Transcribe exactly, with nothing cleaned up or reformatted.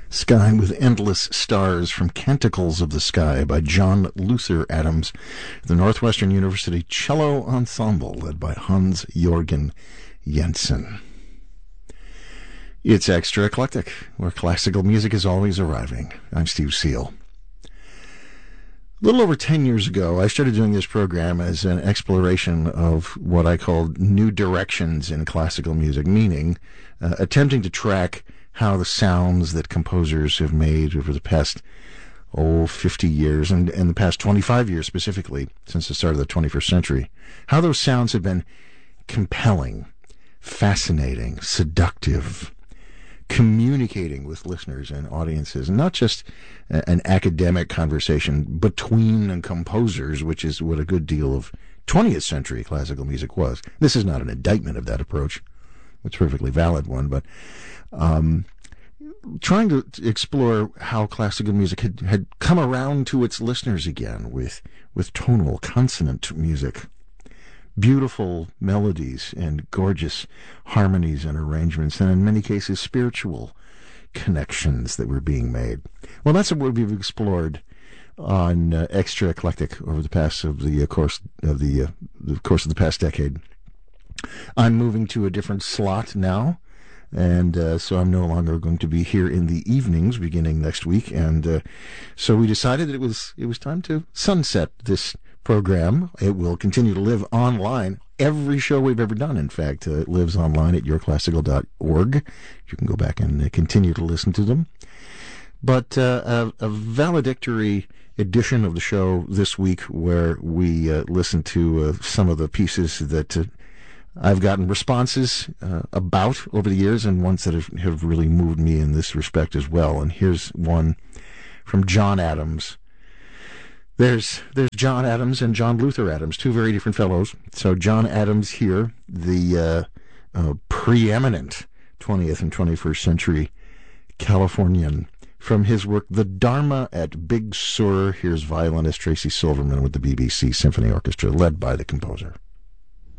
Sky with Endless Stars from Canticles of the Sky by John Luther Adams, the Northwestern University Cello Ensemble, led by Hans-Jorgen Jensen. It's Extra Eclectic, where classical music is always arriving. I'm Steve Seal. A little over ten years ago, I started doing this program as an exploration of what I called new directions in classical music, meaning uh, attempting to track how the sounds that composers have made over the past, oh, fifty years, and, and the past twenty-five years specifically, since the start of the twenty-first century, how those sounds have been compelling, fascinating, seductive, communicating with listeners and audiences, and not just an academic conversation between composers, which is what a good deal of twentieth century classical music was. This is not an indictment of that approach. It's a perfectly valid one, but um, trying to explore how classical music had, had come around to its listeners again with, with tonal, consonant music, beautiful melodies and gorgeous harmonies and arrangements, and in many cases spiritual connections that were being made. Well, that's what we've explored on uh, Extra Eclectic over the past of the uh, course of the, uh, the course of the past decade. I'm moving to a different slot now, and uh, so I'm no longer going to be here in the evenings beginning next week, and uh, so we decided that it was it was time to sunset this program. It will continue to live online. Every show we've ever done, in fact, uh, lives online at your classical dot org. You can go back and uh, continue to listen to them. But uh, a, a valedictory edition of the show this week, where we uh, listen to uh, some of the pieces that uh, I've gotten responses uh, about over the years, and ones that have, have really moved me in this respect as well. And here's one from John Adams. There's there's John Adams and John Luther Adams, two very different fellows. So John Adams here, the uh, uh, preeminent twentieth and twenty-first century Californian, from his work The Dharma at Big Sur. Here's violinist Tracy Silverman with the B B C Symphony Orchestra, led by the composer.